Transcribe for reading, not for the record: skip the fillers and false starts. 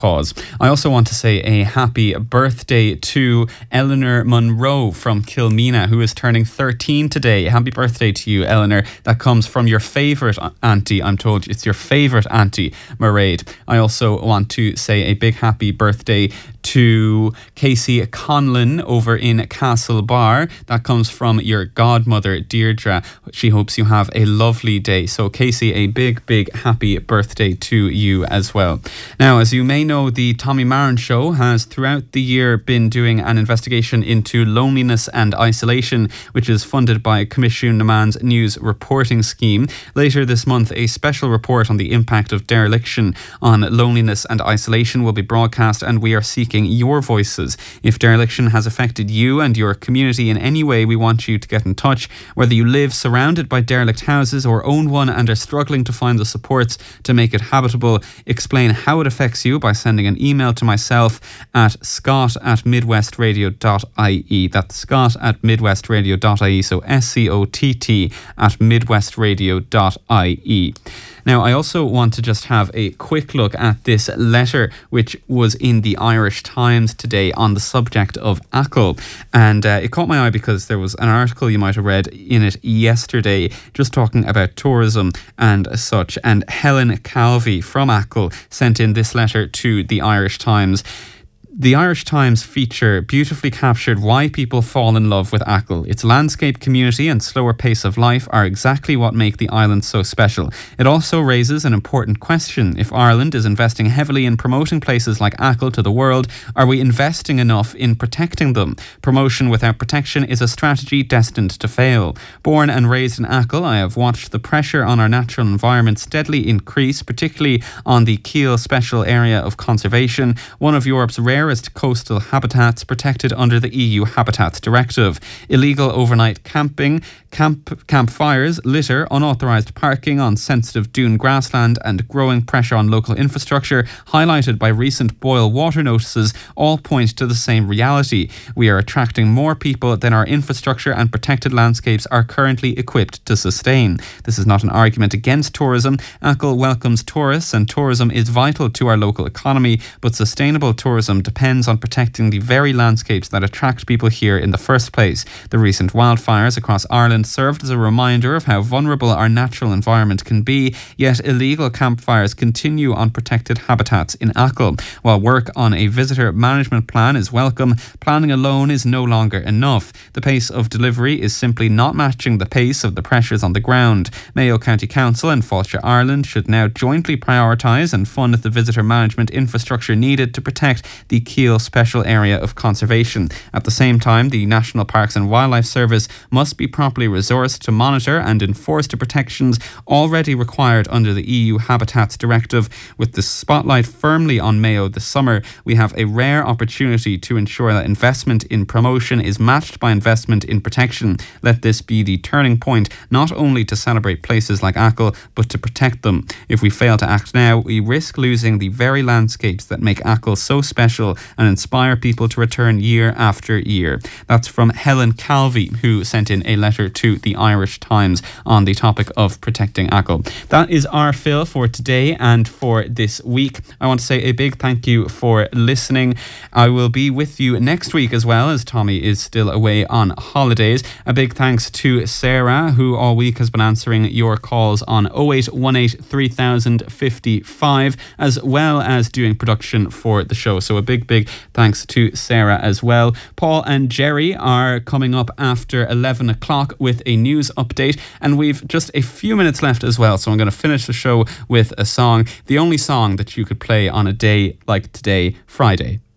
cause. I also want to say a happy birthday to Eleanor Monroe from Kilmena, who is turning 13 today. Happy birthday to you, Eleanor. That comes from your favourite auntie. I'm told it's your favourite auntie, Mairead. I also want to say a big happy birthday to Casey Conlon over in Castlebar. That comes from your godmother, Deirdre. She hopes you have a lovely day. So Casey, a big happy birthday to you as well. Now, as you may know, the Tommy Marin Show has throughout the year been doing an investigation into loneliness and isolation, which is funded by Commission na Man's news reporting scheme. Later this month, a special report on the impact of dereliction on loneliness and isolation will be broadcast, and we are seeking your voices. If dereliction has affected you and your community in any way, we want you to get in touch. Whether you live surrounded by derelict houses or own one and are struggling to find the supports to make it habitable, explain how it affects you by sending an email to myself at scott@midwestradio.ie. That's scott@midwestradio.ie. So SCOTT@midwestradio.ie. Now, I also want to just have a quick look at this letter which was in the Irish Times today on the subject of Achill. And it caught my eye because there was an article you might have read in it yesterday just talking about tourism and such. And Helen Calvi from Achill sent in this letter to the Irish Times. The Irish Times feature beautifully captured why people fall in love with Achill. Its landscape, community and slower pace of life are exactly what make the island so special. It also raises an important question. If Ireland is investing heavily in promoting places like Achill to the world, are we investing enough in protecting them? Promotion without protection is a strategy destined to fail. Born and raised in Achill, I have watched the pressure on our natural environment steadily increase, particularly on the Keele Special Area of Conservation, one of Europe's rarest coastal habitats protected under the EU Habitats Directive. Illegal overnight camping, campfires, litter, unauthorised parking on sensitive dune grassland and growing pressure on local infrastructure, highlighted by recent boil water notices, all point to the same reality. We are attracting more people than our infrastructure and protected landscapes are currently equipped to sustain. This is not an argument against tourism. Achill welcomes tourists and tourism is vital to our local economy, but sustainable tourism depends on protecting the very landscapes that attract people here in the first place. The recent wildfires across Ireland served as a reminder of how vulnerable our natural environment can be, yet illegal campfires continue on protected habitats in Achill. While work on a visitor management plan is welcome, planning alone is no longer enough. The pace of delivery is simply not matching the pace of the pressures on the ground. Mayo County Council and Fáilte Ireland should now jointly prioritise and fund the visitor management infrastructure needed to protect the Keele Special Area of Conservation. At the same time, the National Parks and Wildlife Service must be properly resourced to monitor and enforce the protections already required under the EU Habitats Directive. With the spotlight firmly on Mayo this summer, we have a rare opportunity to ensure that investment in promotion is matched by investment in protection. Let this be the turning point, not only to celebrate places like Achill, but to protect them. If we fail to act now, we risk losing the very landscapes that make Achill so special and inspire people to return year after year. That's from Helen Calvi, who sent in a letter to the Irish Times on the topic of protecting Achill. That is our fill for today and for this week. I want to say a big thank you for listening. I will be with you next week as well, as Tommy is still away on holidays. A big thanks to Sarah, who all week has been answering your calls on 0818 3055, as well as doing production for the show. So a big thanks to Sarah as well. Paul and Jerry are coming up after 11 o'clock with a news update, and we've just a few minutes left as well, so I'm going to finish the show with a song, the only song that you could play on a day like today, Friday.